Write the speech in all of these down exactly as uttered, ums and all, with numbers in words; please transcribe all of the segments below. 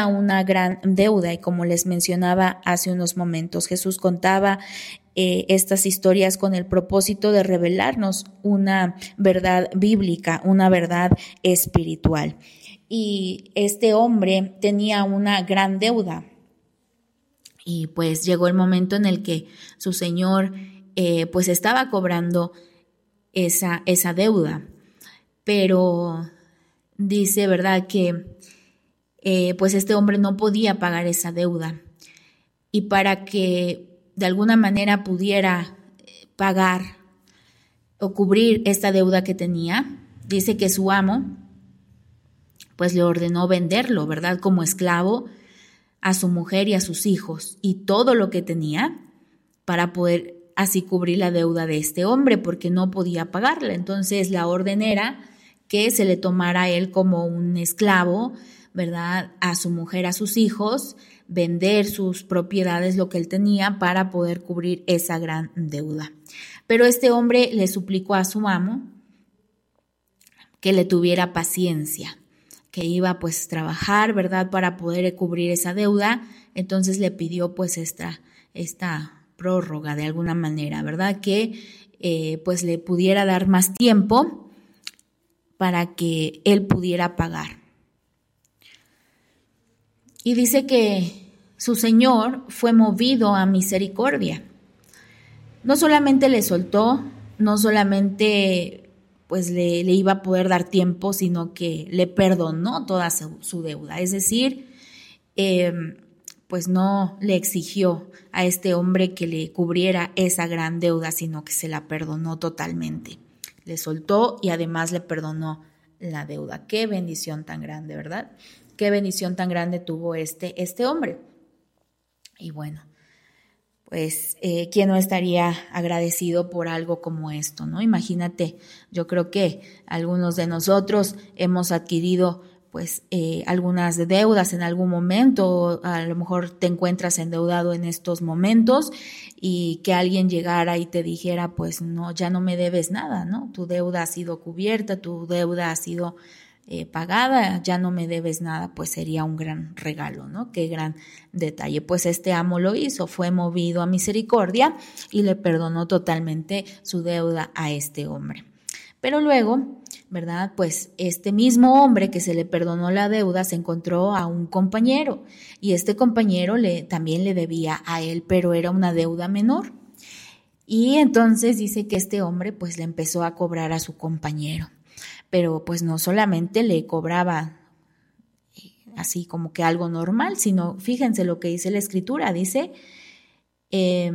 una gran deuda y como les mencionaba hace unos momentos, Jesús contaba eh, estas historias con el propósito de revelarnos una verdad bíblica, una verdad espiritual. Y este hombre tenía una gran deuda y pues llegó el momento en el que su señor eh, pues estaba cobrando esa, esa deuda, pero dice, ¿verdad?, que eh, pues este hombre no podía pagar esa deuda y para que de alguna manera pudiera pagar o cubrir esta deuda que tenía, dice que su amo pues le ordenó venderlo, ¿verdad?, como esclavo a su mujer y a sus hijos y todo lo que tenía para poder así cubrir la deuda de este hombre porque no podía pagarla. Entonces la orden era que se le tomara a él como un esclavo, ¿verdad?, a su mujer, a sus hijos, vender sus propiedades, lo que él tenía, para poder cubrir esa gran deuda. Pero este hombre le suplicó a su amo que le tuviera paciencia, que iba pues a trabajar, ¿verdad?, para poder cubrir esa deuda. Entonces le pidió pues esta, esta prórroga de alguna manera, ¿verdad?, que eh, pues le pudiera dar más tiempo para que él pudiera pagar. Y dice que su señor fue movido a misericordia. No solamente le soltó, no solamente pues le, le iba a poder dar tiempo, sino que le perdonó toda su, su deuda. Es decir, eh, pues no le exigió a este hombre que le cubriera esa gran deuda, sino que se la perdonó totalmente. Le soltó y además le perdonó la deuda. Qué bendición tan grande, ¿verdad? Qué bendición tan grande tuvo este, este hombre. Y bueno, pues, eh, ¿quién no estaría agradecido por algo como esto, no? Imagínate, yo creo que algunos de nosotros hemos adquirido, pues, eh, algunas deudas en algún momento, a lo mejor te encuentras endeudado en estos momentos y que alguien llegara y te dijera, pues, no, ya no me debes nada, ¿no? Tu deuda ha sido cubierta, tu deuda ha sido Eh, pagada, ya no me debes nada, pues sería un gran regalo, ¿no? Qué gran detalle. Pues este amo lo hizo, fue movido a misericordia y le perdonó totalmente su deuda a este hombre. Pero luego, ¿verdad?, pues este mismo hombre que se le perdonó la deuda se encontró a un compañero y este compañero le, también le debía a él, pero era una deuda menor. Y entonces dice que este hombre pues le empezó a cobrar a su compañero. Pero pues no solamente le cobraba así como que algo normal, sino fíjense lo que dice la escritura, dice, eh,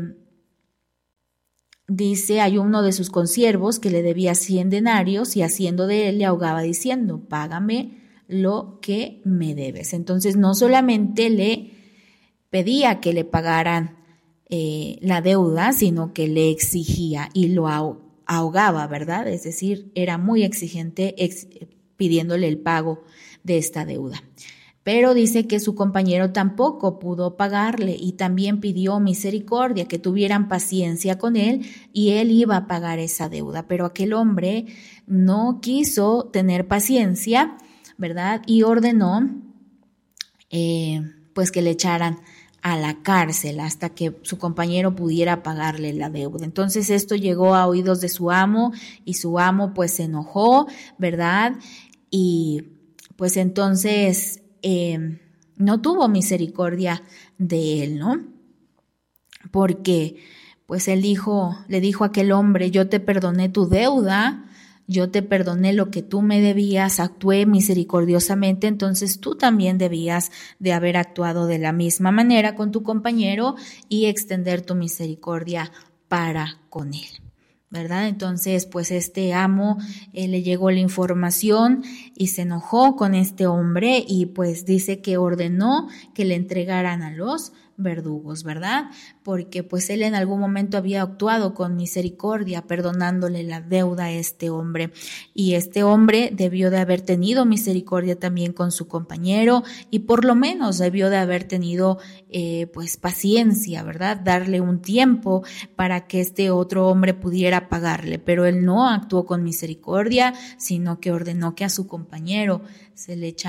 dice, hay uno de sus consiervos que le debía cien denarios y haciendo de él le ahogaba diciendo, págame lo que me debes. Entonces no solamente le pedía que le pagaran eh, la deuda, sino que le exigía y lo ahogaba. ahogaba, ¿verdad? Es decir, era muy exigente ex, pidiéndole el pago de esta deuda. Pero dice que su compañero tampoco pudo pagarle y también pidió misericordia, que tuvieran paciencia con él y él iba a pagar esa deuda. Pero aquel hombre no quiso tener paciencia, ¿verdad? Y ordenó eh, pues que le echaran a la cárcel hasta que su compañero pudiera pagarle la deuda. Entonces esto llegó a oídos de su amo y su amo pues se enojó, ¿verdad? Y pues entonces eh, no tuvo misericordia de él, ¿no? Porque pues él dijo, le dijo a aquel hombre, yo te perdoné tu deuda, yo te perdoné lo que tú me debías, actué misericordiosamente, entonces tú también debías de haber actuado de la misma manera con tu compañero y extender tu misericordia para con él, ¿verdad? Entonces, pues este amo eh, le llegó la información y se enojó con este hombre y pues dice que ordenó que le entregaran a los verdugos, ¿verdad? Porque pues él en algún momento había actuado con misericordia, perdonándole la deuda a este hombre. Y este hombre debió de haber tenido misericordia también con su compañero y por lo menos debió de haber tenido eh, pues paciencia, ¿verdad? Darle un tiempo para que este otro hombre pudiera pagarle. Pero él no actuó con misericordia, sino que ordenó que a su compañero se le echara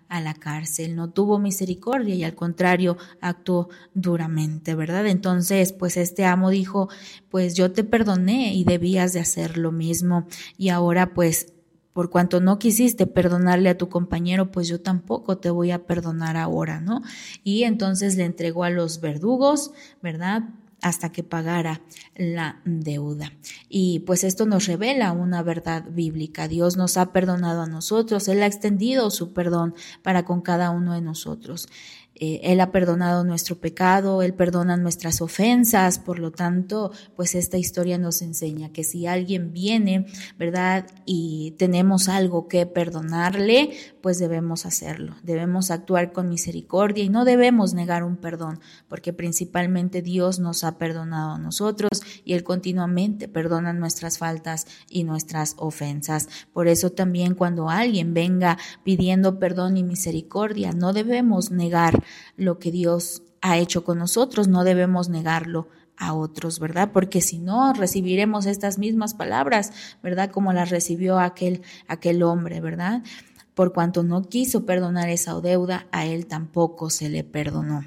a la cárcel, no tuvo misericordia y al contrario actuó duramente, ¿verdad? Entonces, pues este amo dijo, pues yo te perdoné y debías de hacer lo mismo, y ahora pues por cuanto no quisiste perdonarle a tu compañero, pues yo tampoco te voy a perdonar ahora, ¿no? Y entonces le entregó a los verdugos, ¿verdad?, hasta que pagara la deuda. Y pues esto nos revela una verdad bíblica. Dios nos ha perdonado a nosotros, Él ha extendido su perdón para con cada uno de nosotros. Eh, Él ha perdonado nuestro pecado, Él perdona nuestras ofensas, por lo tanto, pues esta historia nos enseña que si alguien viene, ¿verdad?, y tenemos algo que perdonarle, pues debemos hacerlo, debemos actuar con misericordia y no debemos negar un perdón, porque principalmente Dios nos ha perdonado a nosotros y Él continuamente perdona nuestras faltas y nuestras ofensas. Por eso también cuando alguien venga pidiendo perdón y misericordia, no debemos negar lo que Dios ha hecho con nosotros, no debemos negarlo a otros, ¿verdad? Porque si no, recibiremos estas mismas palabras, ¿verdad?, como las recibió aquel, aquel hombre, ¿verdad? Por cuanto no quiso perdonar esa deuda, a él tampoco se le perdonó.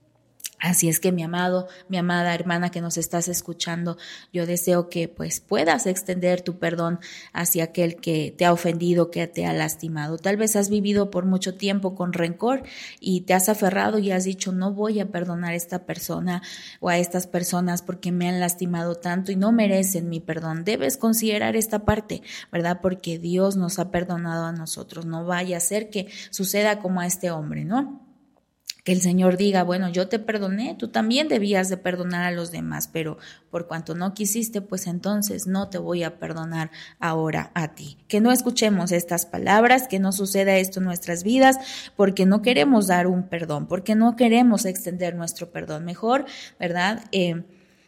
Así es que mi amado, mi amada hermana que nos estás escuchando, yo deseo que pues puedas extender tu perdón hacia aquel que te ha ofendido, que te ha lastimado. Tal vez has vivido por mucho tiempo con rencor y te has aferrado y has dicho, no voy a perdonar a esta persona o a estas personas porque me han lastimado tanto y no merecen mi perdón. Debes considerar esta parte, ¿verdad? Porque Dios nos ha perdonado a nosotros. No vaya a ser que suceda como a este hombre, ¿no? Que el Señor diga, bueno, yo te perdoné, tú también debías de perdonar a los demás, pero por cuanto no quisiste, pues entonces no te voy a perdonar ahora a ti. Que no escuchemos estas palabras, que no suceda esto en nuestras vidas, porque no queremos dar un perdón, porque no queremos extender nuestro perdón. Mejor, ¿verdad? Eh,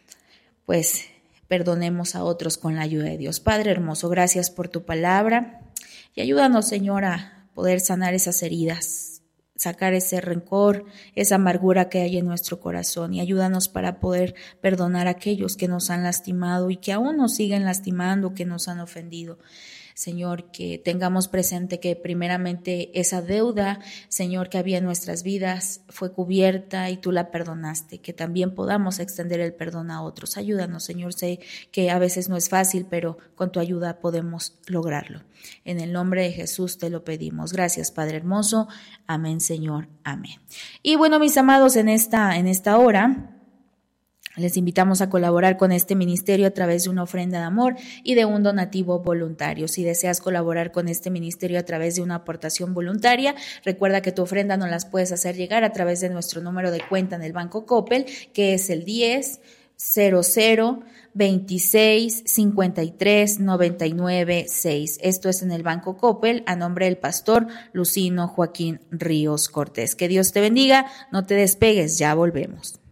pues perdonemos a otros con la ayuda de Dios. Padre hermoso, gracias por tu palabra y ayúdanos, Señor, a poder sanar esas heridas, sacar ese rencor, esa amargura que hay en nuestro corazón y ayúdanos para poder perdonar a aquellos que nos han lastimado y que aún nos siguen lastimando, que nos han ofendido. Señor, que tengamos presente que primeramente esa deuda, Señor, que había en nuestras vidas fue cubierta y tú la perdonaste, que también podamos extender el perdón a otros. Ayúdanos, Señor, sé que a veces no es fácil, pero con tu ayuda podemos lograrlo. En el nombre de Jesús te lo pedimos. Gracias, Padre hermoso. Amén, Señor. Amén. Y bueno, mis amados, en esta, en esta hora les invitamos a colaborar con este ministerio a través de una ofrenda de amor y de un donativo voluntario. Si deseas colaborar con este ministerio a través de una aportación voluntaria, recuerda que tu ofrenda nos las puedes hacer llegar a través de nuestro número de cuenta en el Banco Coppel, que es el diez cero cero veintiséis cincuenta y tres noventa y nueve seis. Esto es en el Banco Coppel a nombre del pastor Lucino Joaquín Ríos Cortés. Que Dios te bendiga, no te despegues, ya volvemos.